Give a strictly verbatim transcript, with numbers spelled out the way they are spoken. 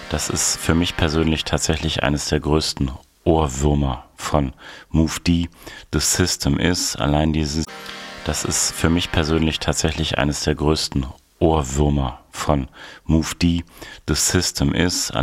Das ist für mich persönlich tatsächlich eines der größten Ohrwürmer von Move D. The System ist, allein dieses, das ist für mich persönlich tatsächlich eines der größten Ohrwürmer von Move D. The System ist,